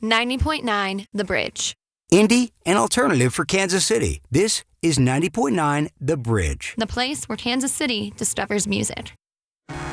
90.9 The Bridge. Indie and alternative for Kansas City. This is 90.9 The Bridge. The place where Kansas City discovers music.